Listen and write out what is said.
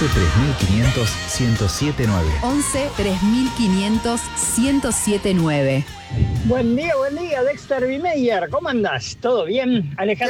11 3500 1079. 11 3500 1079. Buen día, Dexter Bimeyer. ¿Cómo andás? ¿Todo bien? Alejandro.